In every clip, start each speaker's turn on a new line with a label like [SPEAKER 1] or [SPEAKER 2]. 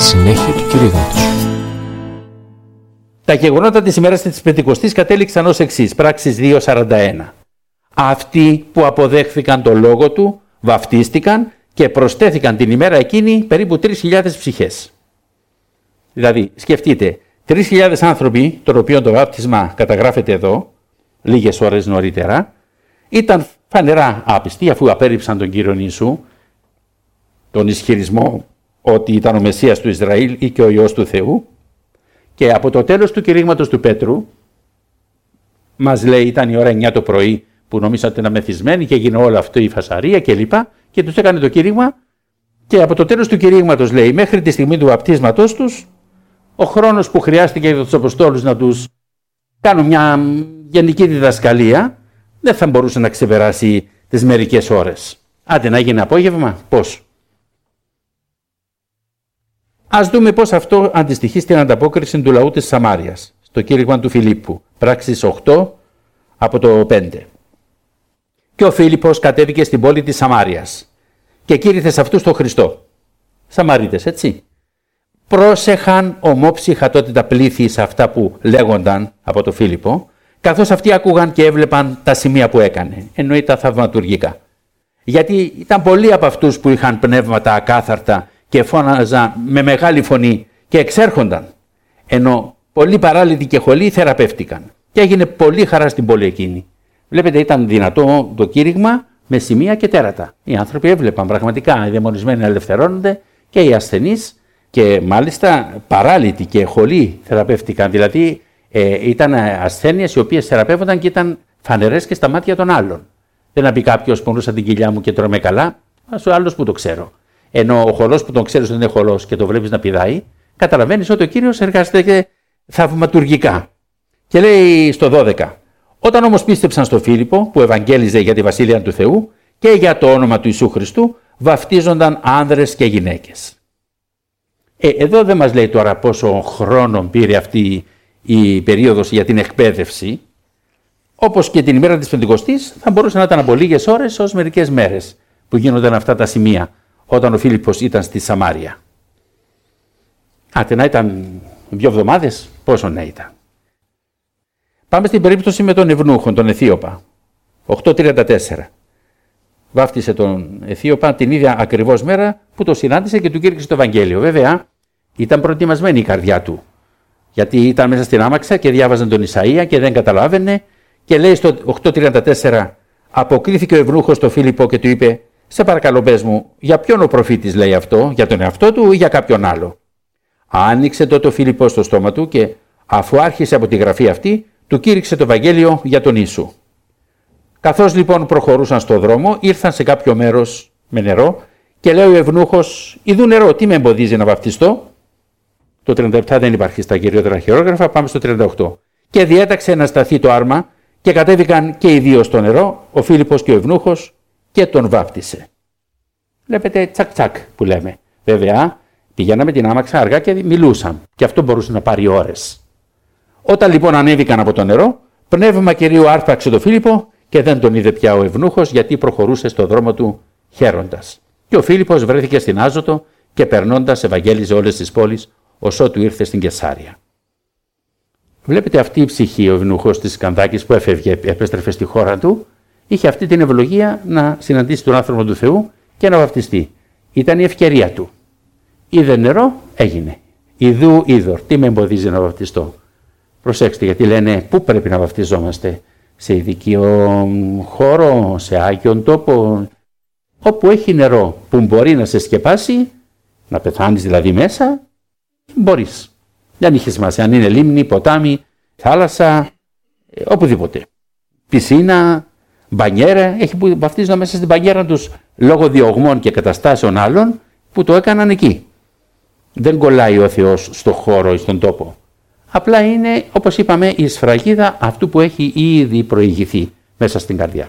[SPEAKER 1] Συνέχεια του κηρύγματος.
[SPEAKER 2] Τα γεγονότα της ημέρας της Πεντηκοστής κατέληξαν ως εξής, πράξεις 2:41. Αυτοί που αποδέχθηκαν το λόγο του βαφτίστηκαν και προσθέθηκαν την ημέρα εκείνη περίπου 3.000 ψυχές. Δηλαδή, σκεφτείτε, 3.000 άνθρωποι, των οποίων το βάπτισμα καταγράφεται εδώ, λίγες ώρες νωρίτερα, ήταν φανερά άπιστοι αφού απέρριψαν τον Κύριο Ιησού, τον ισχυρισμό ότι ήταν ο Μεσσίας του Ισραήλ ή και ο Υιός του Θεού, και από το τέλος του κηρύγματος του Πέτρου, μας λέει ήταν η ώρα 9 το πρωί που νομίζατε ότι ήταν μεθυσμένοι και έγινε όλο αυτό η φασαρία κλπ. Και τους έκανε το κήρυγμα, και από το τέλος του κηρύγματος λέει μέχρι τη στιγμή του βαπτίσματός τους, ο χρόνος που χρειάστηκε για τους Αποστόλους να τους κάνουν μια γενική διδασκαλία δεν θα μπορούσε να ξεπεράσει τις μερικές ώρες. Άντε να γίνει απόγευμα, πώς? Ας δούμε πώς αυτό αντιστοιχεί στην ανταπόκριση του λαού της Σαμάριας, στο κήρυγμα του Φιλίππου, πράξεις 8 από το 5. Και ο Φίλιππος κατέβηκε στην πόλη της Σαμάριας και κήρυθε σε αυτούς τον Χριστό. Σαμαρίτες, έτσι. Πρόσεχαν ομόψυχα τότε τα πλήθη σε αυτά που λέγονταν από τον Φίλιππο, καθώς αυτοί άκουγαν και έβλεπαν τα σημεία που έκανε, εννοεί τα θαυματουργικά. Γιατί ήταν πολλοί από αυτούς που είχαν πνεύματα ακάθαρτα και φώναζαν με μεγάλη φωνή και εξέρχονταν, ενώ πολλοί παράλυτοι και χολοί θεραπεύτηκαν. Και έγινε πολύ χαρά στην πόλη εκείνη. Βλέπετε, ήταν δυνατό το κήρυγμα με σημεία και τέρατα. Οι άνθρωποι έβλεπαν πραγματικά, οι δαιμονισμένοι να ελευθερώνονται και οι ασθενείς, και μάλιστα παράλυτοι και χολοί θεραπεύτηκαν. Δηλαδή ήταν ασθένειες οι οποίες θεραπεύονταν και ήταν φανερές και στα μάτια των άλλων. Δεν να πει κάποιος πονούσα την κοιλιά μου και τρώμε καλά, ο άλλος που το ξέρω. Ενώ ο χολός που τον ξέρεις ότι είναι χολός και το βλέπεις να πηδάει, καταλαβαίνεις ότι ο Κύριος εργάζεται θαυματουργικά. Και λέει στο 12. Όταν όμως πίστεψαν στο Φίλιππο που ευαγγέλιζε για τη Βασίλεια του Θεού και για το όνομα του Ιησού Χριστού, βαφτίζονταν άνδρες και γυναίκες. Εδώ δεν μας λέει τώρα πόσο χρόνο πήρε αυτή η περίοδος για την εκπαίδευση. Όπως και την ημέρα της Πεντηκοστής θα μπορούσε να ήταν από λίγες ώρες ως μερικές μέρες που γίνονταν αυτά τα σημεία όταν ο Φίλιππος ήταν στη Σαμάρια. Άτε να ήταν 2 εβδομάδες, πόσο να ήταν. Πάμε στην περίπτωση με τον Ευνούχον, τον Αιθίωπα. 8:34. Βάφτισε τον Αιθίωπα την ίδια ακριβώς μέρα που το συνάντησε και του κήρυξε το Ευαγγέλιο. Βέβαια, ήταν προετοιμασμένη η καρδιά του. Γιατί ήταν μέσα στην άμαξα και διάβαζαν τον Ισαΐα και δεν καταλάβαινε. Και λέει στο 8:34, αποκρίθηκε ο Ευνούχος στο Φίλιππο και του είπε: σε παρακαλώ, πες μου, για ποιον ο προφήτης λέει αυτό, για τον εαυτό του ή για κάποιον άλλο? Άνοιξε τότε ο Φίλιππος στο στόμα του και αφού άρχισε από τη γραφή αυτή, του κήρυξε το Ευαγγέλιο για τον Ιησού. Καθώς λοιπόν προχωρούσαν στο δρόμο, ήρθαν σε κάποιο μέρος με νερό και λέει ο Ευνούχος: «Ιδού νερό, τι με εμποδίζει να βαφτιστώ?» Το 37 δεν υπάρχει στα κυριότερα χειρόγραφα, πάμε στο 38. Και διέταξε να σταθεί το άρμα και κατέβηκαν και οι δύο στο νερό, ο Φίλιππος και ο Ευνούχος, και τον βάπτισε. Βλέπετε, τσακ τσακ που λέμε. Βέβαια, πηγαίναμε την άμαξα αργά και μιλούσαν, και αυτό μπορούσε να πάρει ώρες. Όταν λοιπόν ανέβηκαν από το νερό, πνεύμα Κυρίου άρπαξε τον Φίλιππο και δεν τον είδε πια ο Ευνούχος, γιατί προχωρούσε στο δρόμο του χαίροντας. Και ο Φίλιππος βρέθηκε στην Άζωτο και περνώντας ευαγγέλιζε όλες τις πόλεις, ως ότου ήρθε στην Κεσάρια. Βλέπετε, αυτή η ψυχή, ο Ευνούχος της Κανδάκης που έφευγε, επέστρεφε στη χώρα του, είχε αυτή την ευλογία να συναντήσει τον άνθρωπο του Θεού και να βαφτιστεί. Ήταν η ευκαιρία του. Είδε νερό, έγινε. Ιδού είδωρ, τι με εμποδίζει να βαφτιστώ? Προσέξτε, γιατί λένε πού πρέπει να βαφτιζόμαστε? Σε ειδικό χώρο, σε άγιον τόπο, όπου έχει νερό που μπορεί να σε σκεπάσει, να πεθάνεις δηλαδή μέσα, μπορείς. Δεν είχε σημασία αν είναι λίμνη, ποτάμι, θάλασσα, οπουδήποτε. Πισίνα, μπανιέρα, έχει που βαφτίζονταν μέσα στην μπανιέρα τους λόγω διωγμών και καταστάσεων άλλων που το έκαναν εκεί. Δεν κολλάει ο Θεός στο χώρο ή στον τόπο. Απλά είναι, όπως είπαμε, η σφραγίδα αυτού που έχει ήδη προηγηθεί μέσα στην καρδιά.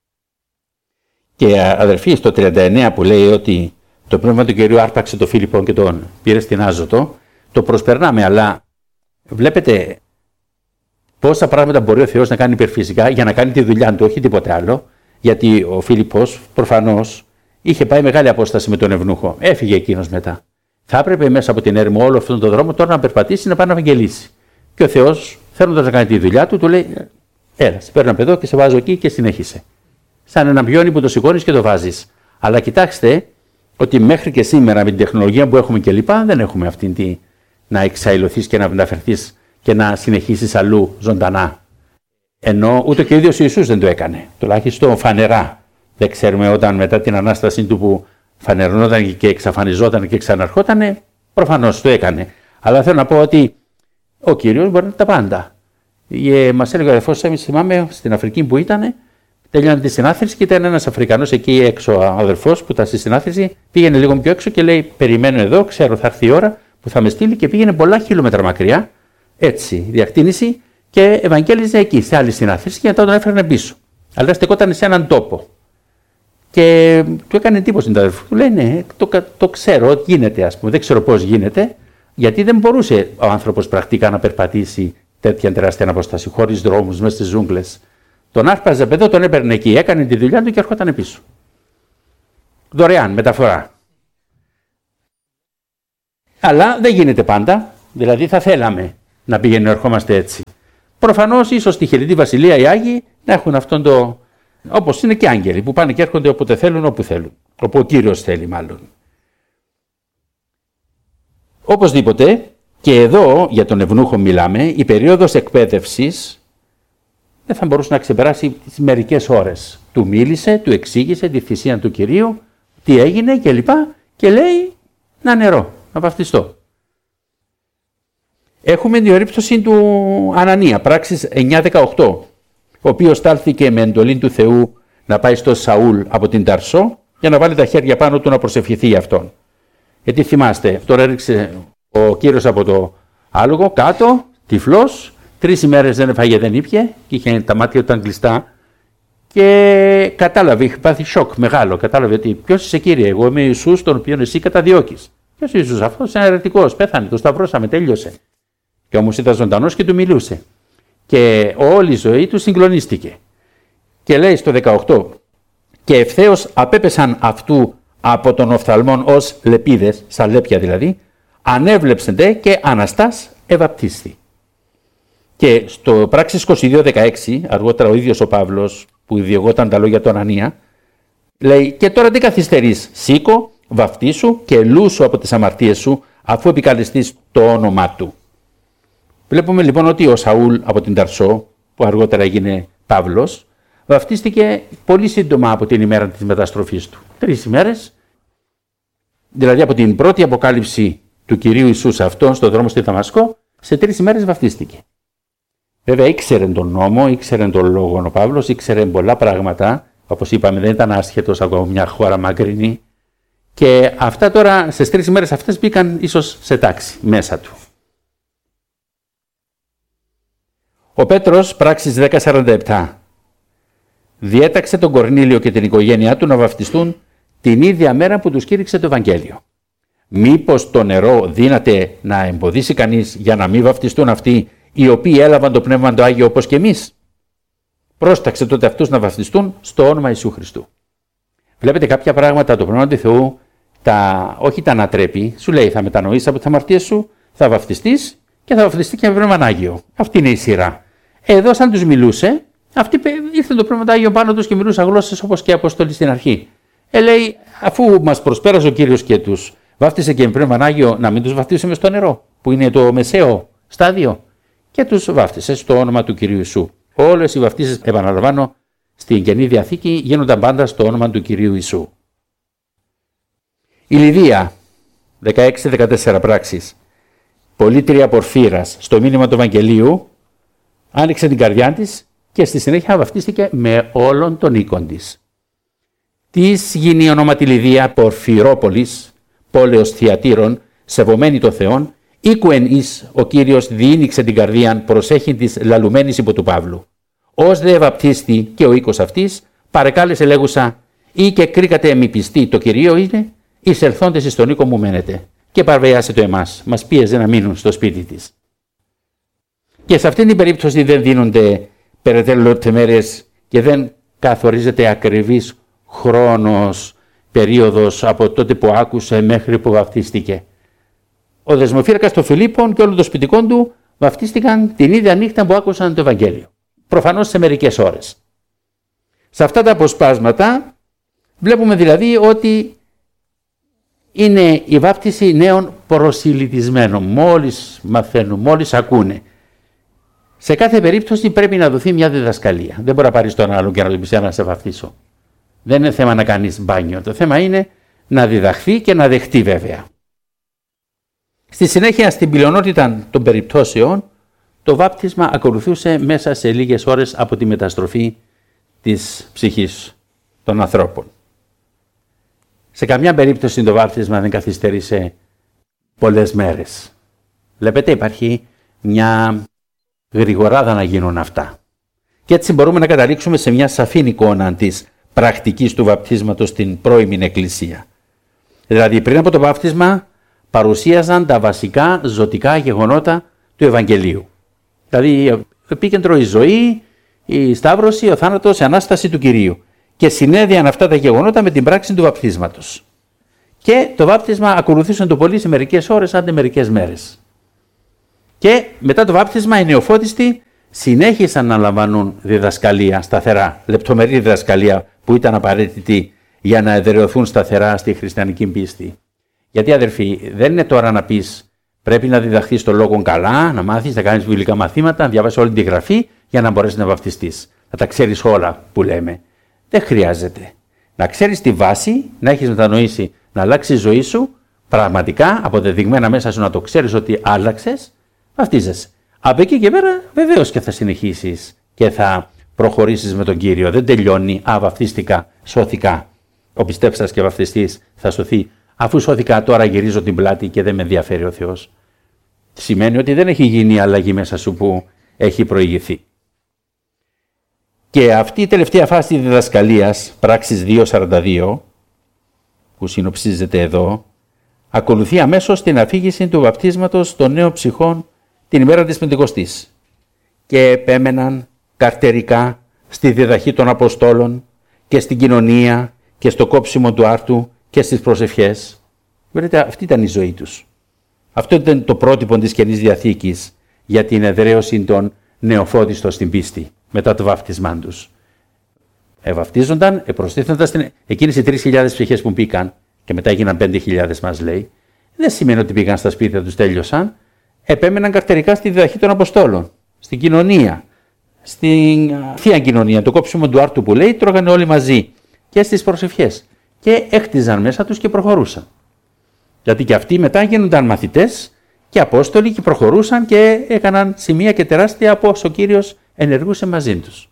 [SPEAKER 2] Και αδερφοί, στο 39 που λέει ότι το πνεύμα του Κυρίου άρπαξε τον Φίλιππο και τον πήρε στην Άζωτο, το προσπερνάμε, αλλά βλέπετε πόσα πράγματα μπορεί ο Θεός να κάνει υπερφυσικά για να κάνει τη δουλειά του, όχι τίποτε άλλο, γιατί ο Φίλιππος προφανώς είχε πάει μεγάλη απόσταση με τον Ευνούχο. Έφυγε εκείνος μετά. Θα έπρεπε μέσα από την έρημο όλο αυτόν τον δρόμο τώρα να περπατήσει, να πάει να ευαγγελίσει. Και ο Θεός, θέλοντας να κάνει τη δουλειά του, του λέει: έλα, σε παίρνω από εδώ και σε βάζω εκεί και συνέχισε. Σαν ένα πιόνι που το σηκώνεις και το βάζεις. Αλλά κοιτάξτε ότι μέχρι και σήμερα με την τεχνολογία που έχουμε κλπ. Δεν έχουμε αυτήν τη να εξαϊλωθείς και να μεταφερθείς και να συνεχίσεις αλλού ζωντανά. Ενώ ούτε και ο ίδιος ο Ιησούς δεν το έκανε. Τουλάχιστον φανερά. Δεν ξέρουμε όταν μετά την Ανάστασή του που φανερωνόταν και εξαφανιζόταν και ξαναρχόταν, προφανώς το έκανε. Αλλά θέλω να πω ότι ο Κύριος μπορεί να τα πάντα. Μας έλεγε ο αδερφός, εμείς θυμάμαι στην Αφρική που ήταν, τελειώνει τη συνάθρηση και ήταν ένας Αφρικανός εκεί έξω, αδερφός που ήταν στη συνάθρηση, πήγαινε λίγο πιο έξω και λέει: περιμένω εδώ, ξέρω θα έρθει η ώρα που θα με στείλει, και πήγαινε πολλά χιλιόμετρα μακριά, έτσι, διακτήνηση, και ευαγγέλιζε εκεί, σε άλλη συνάθρηση, και μετά τον έφερνε πίσω. Αλλά στεκόταν σε έναν τόπο. Και του έκανε εντύπωση την αδερφή. Του λέει: ναι, το ξέρω, γίνεται, ας πούμε, δεν ξέρω πώς γίνεται, γιατί δεν μπορούσε ο άνθρωπος πρακτικά να περπατήσει τέτοια τεράστια απόσταση, χωρίς δρόμους, μέσα στις ζούγκλες. Τον άρπαζε παιδό, τον έπαιρνε εκεί, έκανε τη δουλειά του και ερχόταν πίσω. Δωρεάν, μεταφορά. Αλλά δεν γίνεται πάντα, δηλαδή θα θέλαμε να πηγαίνουμε να ερχόμαστε έτσι. Προφανώς, ίσως στη Χαιρετή Βασιλεία οι Άγιοι να έχουν αυτόν το. Όπως είναι και άγγελοι που πάνε και έρχονται όποτε θέλουν, όπου θέλουν. Όπου ο Κύριος θέλει, μάλλον. Οπωσδήποτε, και εδώ για τον Ευνούχο μιλάμε, η περίοδος εκπαίδευσης δεν θα μπορούσε να ξεπεράσει τις μερικές ώρες. Του μίλησε, του εξήγησε τη θυσία του Κυρίου, τι έγινε κλπ. Και λέει: να νερό, να βαφτιστώ. Έχουμε την περίπτωση του Ανανία, πράξεις 9-18, ο οποίος στάλθηκε με εντολή του Θεού να πάει στο Σαούλ από την Ταρσό για να βάλει τα χέρια πάνω του να προσευχηθεί για αυτόν. Γιατί θυμάστε, τώρα έριξε ο Κύριος από το άλογο κάτω, τυφλός, 3 ημέρες δεν έφαγε, δεν ήπιε και είχε τα μάτια του ήταν κλειστά και κατάλαβε, είχε πάθει σοκ μεγάλο. Κατάλαβε ότι ποιος είσαι, Κύριε, εγώ είμαι ο Ιησούς τον οποίον εσύ καταδιώκεις. Ποιος είναι ο Ιησούς, αυτός είναι αιρετικός, πέθανε, το σταυρώσαμε, τέλειωσε. Και όμως ήταν ζωντανός και του μιλούσε. Και όλη η ζωή του συγκλονίστηκε. Και λέει στο 18: και ευθέως απέπεσαν αυτού από τον οφθαλμόν ως λεπίδες, σαν λέπια δηλαδή, ανέβλεψεντε και αναστάς ευαπτίστη. Και στο πράξεις 22-16, αργότερα ο ίδιος ο Παύλος, που διηγόταν τα λόγια του Ανανία, λέει: και τώρα τι καθυστερείς, σήκω, βαφτίσου και λούσου από τις αμαρτίες σου, αφού επικαλεστείς το όνομά του. Βλέπουμε λοιπόν ότι ο Σαούλ από την Ταρσό, που αργότερα έγινε Παύλος, βαφτίστηκε πολύ σύντομα από την ημέρα της μεταστροφής του. 3 ημέρες, δηλαδή από την πρώτη αποκάλυψη του Κυρίου Ιησού σε αυτόν στον δρόμο στη Δαμασκό, σε 3 ημέρες βαφτίστηκε. Βέβαια ήξερε τον νόμο, ήξερε τον λόγο ο Παύλος, ήξερε πολλά πράγματα, όπως είπαμε δεν ήταν άσχετος από μια χώρα μακρινή, και αυτά τώρα στις 3 ημέρες αυτές μπήκαν ίσως σε τάξη μέσα του. Ο Πέτρος, πράξεις 10-47, διέταξε τον Κορνήλιο και την οικογένειά του να βαφτιστούν την ίδια μέρα που τους κήρυξε το Ευαγγέλιο. Μήπως το νερό δύναται να εμποδίσει κανείς για να μην βαφτιστούν αυτοί οι οποίοι έλαβαν το Πνεύμα το Άγιο όπως και εμείς? Πρόσταξε τότε αυτούς να βαφτιστούν στο όνομα Ιησού Χριστού. Βλέπετε κάποια πράγματα το Πνεύμα του Θεού όχι τα ανατρέπει, σου λέει θα μετανοήσεις από τις αμαρτίες σου, θα βαφτιστείς και θα βαφτιστεί και με Πνεύμα Άγιο. Αυτή είναι η σειρά. Εδώ σαν τους μιλούσε, αυτοί ήρθε το Πνεύμα Άγιο πάνω τους και μιλούσαν γλώσσες όπως και οι Απόστολοι στην αρχή. Λέει, αφού μας προσπέρασε ο Κύριος και τους βάφτισε και με Πνεύμα Άγιο, να μην τους βαφτίσουμε στο νερό, που είναι το μεσαίο στάδιο, και τους βάφτισε στο όνομα του Κυρίου Ιησού. Όλες οι βαφτίσεις, επαναλαμβάνω, στην Καινή Διαθήκη γίνονταν πάντα στο όνομα του Κυρίου Ιησού. Η Λιδία, 16-14 πράξεις, πολίτρια Πορφύρας, στο μήνυμα του Ευαγγελίου, άνοιξε την καρδιά της και στη συνέχεια βαφτίστηκε με όλον τον οίκον της. Της γίνει ονόματι Λιδία Πορφυρόπολης, πόλεως Θιατήρων, σεβομένη το Θεόν, οίκουεν εις ο Κύριος διήνυξε την καρδίαν προσέχει της λαλουμένης υπό του Παύλου. Ως δε βαπτίστη και ο οίκος αυτής, παρεκάλεσε λέγουσα, ή και κρίκατε μη πιστή το Κυρίο είναι, εις ελθόντες εις τον οίκο μου μένετε. Και παρβιάσε το εμάς, μας πίεζε να μείνουν στο σπίτι της. Και σε αυτήν την περίπτωση δεν δίνονται περαιτέρω λεπτομέρειες και δεν καθορίζεται ακριβής χρόνος, περίοδος από τότε που άκουσε μέχρι που βαπτίστηκε. ο δεσμοφύλακας των Φιλίππων και όλων των σπιτικών του βαφτίστηκαν την ίδια νύχτα που άκουσαν το Ευαγγέλιο. Προφανώς σε μερικές ώρες. Σε αυτά τα αποσπάσματα βλέπουμε δηλαδή ότι είναι η βάπτιση νέων προσιλητισμένων. Μόλις μαθαίνουν, μόλις ακούνε. Σε κάθε περίπτωση πρέπει να δοθεί μια διδασκαλία. Δεν μπορεί να πάρεις τον άλλον και να του πεις να σε βαφτίσω. Δεν είναι θέμα να κάνεις μπάνιο. Το θέμα είναι να διδαχθεί και να δεχτεί βέβαια. Στη συνέχεια, στην πλειονότητα των περιπτώσεων, το βάπτισμα ακολουθούσε μέσα σε λίγες ώρες από τη μεταστροφή της ψυχής των ανθρώπων. Σε καμιά περίπτωση το βάπτισμα δεν καθυστέρησε πολλές μέρες. Βλέπετε, υπάρχει μια γρηγοράδα να γίνουν αυτά. Και έτσι μπορούμε να καταλήξουμε σε μια σαφή εικόνα της πρακτικής του βαπτίσματος στην πρώιμη Εκκλησία. Δηλαδή, πριν από το βάπτισμα παρουσίαζαν τα βασικά ζωτικά γεγονότα του Ευαγγελίου. Δηλαδή, επίκεντρο η ζωή, η σταύρωση, ο θάνατος, η Ανάσταση του Κυρίου. Και συνέδειαν αυτά τα γεγονότα με την πράξη του βαπτίσματος. Και το βάπτισμα ακολουθούσαν το πολύ σε μερικές ώρες, άντε μερικές μέρες. Και μετά το βάπτισμα οι νεοφώτιστοι συνέχισαν να λαμβάνουν διδασκαλία σταθερά, λεπτομερή διδασκαλία που ήταν απαραίτητη για να εδραιωθούν σταθερά στη χριστιανική πίστη. Γιατί αδερφοί, δεν είναι τώρα να πεις πρέπει να διδαχθείς το λόγο καλά, να μάθεις, να κάνεις βιβλικά μαθήματα, να διαβάσεις όλη τη γραφή για να μπορέσεις να βαπτιστείς. Να τα ξέρεις όλα που λέμε. Δεν χρειάζεται. Να ξέρεις τη βάση, να έχεις μετανοήσει, να αλλάξει η ζωή σου, πραγματικά αποδεδειγμένα μέσα σου να το ξέρεις ότι άλλαξες, βαπτίζεσαι. Από εκεί και πέρα βεβαίως και θα συνεχίσεις και θα προχωρήσεις με τον Κύριο. Δεν τελειώνει, βαπτίστηκα, σώθηκα. Ο πιστέψας και βαπτιστής θα σωθεί. Αφού σώθηκα τώρα γυρίζω την πλάτη και δεν με ενδιαφέρει ο Θεός. Σημαίνει ότι δεν έχει γίνει η αλλαγή μέσα σου που έχει προηγηθεί. Και αυτή η τελευταία φάση της διδασκαλίας, πράξεις 2.42, που συνοψίζεται εδώ, ακολουθεί αμέσως την αφήγηση του βαπτίσματος των νέων ψυχών την ημέρα της Πεντηκοστής και επέμεναν καρτερικά στη διδαχή των Αποστόλων και στην κοινωνία και στο κόψιμο του άρτου και στις προσευχές. Βλέπετε, αυτή ήταν η ζωή τους. Αυτό ήταν το πρότυπο της Καινής Διαθήκης για την εδραίωση των νεοφώτιστων στην πίστη μετά το βάπτισμά τους. Βαπτίζονταν, προστίθενταν εκείνες οι 3.000 ψυχές που μπήκαν και μετά έγιναν 5.000 μας λέει. Δεν σημαίνει ότι πήγαν στα σπίτια τους, τέλειωσαν. Επέμεναν καρτερικά στη διδαχή των Αποστόλων, στην κοινωνία, στην θεία κοινωνία, το κόψιμο του άρτου που λέει, τρώγανε όλοι μαζί και στις προσευχές. Και έκτιζαν μέσα τους και προχωρούσαν. Γιατί και αυτοί μετά γίνονταν μαθητές και Απόστολοι και προχωρούσαν και έκαναν σημεία και τεράστια από όσο ο Κύριος ενεργούσε μαζί τους.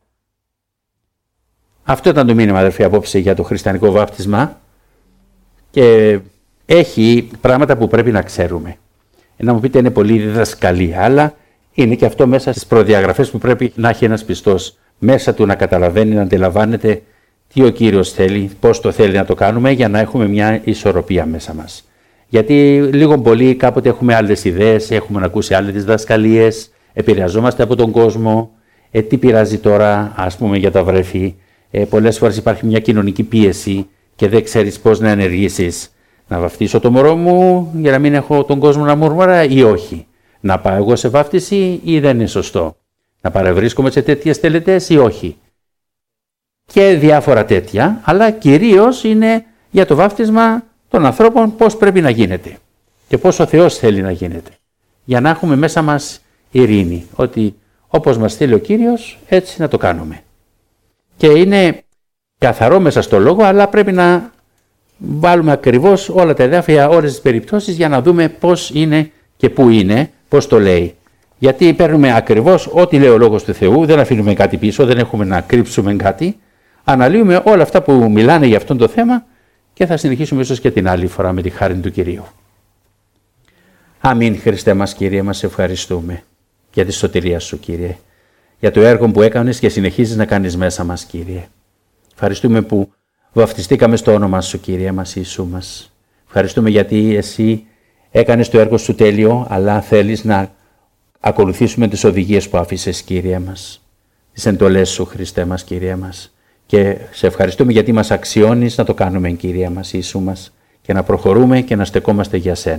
[SPEAKER 2] Αυτό ήταν το μήνυμα, αδερφοί, απόψε για το χριστιανικό βάπτισμα και έχει πράγματα που πρέπει να ξέρουμε. Να μου πείτε είναι πολύ διδασκαλία, αλλά είναι και αυτό μέσα στις προδιαγραφές που πρέπει να έχει ένας πιστός μέσα του να καταλαβαίνει, να αντιλαμβάνεται τι ο Κύριος θέλει, πώς το θέλει να το κάνουμε για να έχουμε μια ισορροπία μέσα μας. Γιατί λίγο πολύ κάποτε έχουμε άλλες ιδέες, έχουμε ακούσει άλλες διδασκαλίες, επηρεαζόμαστε από τον κόσμο, τι πειράζει τώρα ας πούμε για τα βρέφη, πολλές φορές υπάρχει μια κοινωνική πίεση και δεν ξέρεις πώς να ενεργήσεις. Να βαφτίσω το μωρό μου για να μην έχω τον κόσμο να μουρμουρά ή όχι. Να πάω εγώ σε βάφτιση ή δεν είναι σωστό. Να παρευρίσκομαι σε τέτοιες τελετές ή όχι. Και διάφορα τέτοια, αλλά κυρίως είναι για το βάφτισμα των ανθρώπων πώς πρέπει να γίνεται και πώς ο Θεός θέλει να γίνεται. Για να έχουμε μέσα μας ειρήνη, ότι όπως μας θέλει ο Κύριος έτσι να το κάνουμε. Και είναι καθαρό μέσα στο λόγο, αλλά πρέπει να βάλουμε ακριβώς όλα τα εδάφια, όλες τις περιπτώσεις για να δούμε πώς είναι και πού είναι, πώς το λέει. Γιατί παίρνουμε ακριβώς ό,τι λέει ο Λόγος του Θεού, δεν αφήνουμε κάτι πίσω, δεν έχουμε να κρύψουμε κάτι. Αναλύουμε όλα αυτά που μιλάνε για αυτό το θέμα και θα συνεχίσουμε ίσως και την άλλη φορά με τη χάρη του Κυρίου. Αμήν. Χριστέ μας, Κύριε, μας ευχαριστούμε για τη σωτηρία Σου, Κύριε, για το έργο που έκανες και συνεχίζεις να κάνεις μέσα μας, Κύριε. Ευχαριστούμε που βαφτιστήκαμε στο όνομα Σου, Κύριε μας, Ιησού μας. Ευχαριστούμε γιατί Εσύ έκανες το έργο Σου τέλειο, αλλά θέλεις να ακολουθήσουμε τις οδηγίες που άφησες, Κύριε μας. Τις εντολές Σου, Χριστέ μας, Κύριε μας. Και σε ευχαριστούμε γιατί μας αξιώνεις να το κάνουμε, Κύριε μας, Ιησού μας, και να προχωρούμε και να στεκόμαστε για Σένα.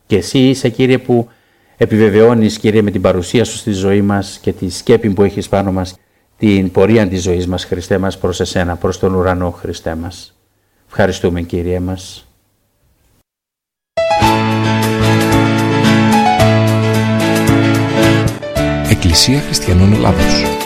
[SPEAKER 2] Και εσύ είσαι, Κύριε, που επιβεβαιώνεις, Κύριε, με την παρουσία σου στη ζωή μας και τη σκέπη που έχεις πάνω μας, την πορεία της ζωής μας, Χριστέ μας, προς εσένα, προς τον ουρανό, Χριστέ μας. Ευχαριστούμε, Κύριε μας.
[SPEAKER 1] Εκκλησία Χριστιανών Ελλάδος.